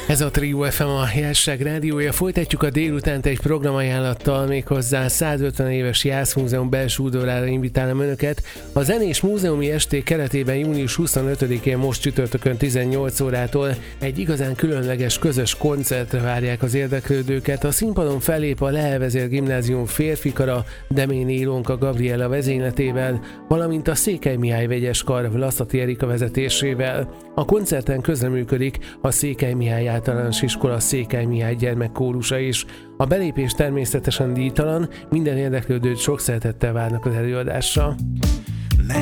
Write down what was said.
Ez a Trio FM, a Jásság rádiója. Folytatjuk a délutánt egy programajánlattal, méghozzá 150 éves Jászmúzeum belső udvarára invitálom önöket. A zenés múzeumi esték keretében június 25-én most csütörtökön 18 órától egy igazán különleges közös koncertre várják az érdeklődőket. A színpadon fellép a Lehel Vezér Gimnázium férfikara Demény Ilonka Gabriella vezényletével, valamint a Székely Mihály vegyes kar Vlaszati Erika vezetésével. A koncerten közreműködik a Székely Mihály Általános Iskola Székely Mihály gyermekkórusa is. A belépés természetesen díjtalan, minden érdeklődőt sok szeretettel várnak az előadásra.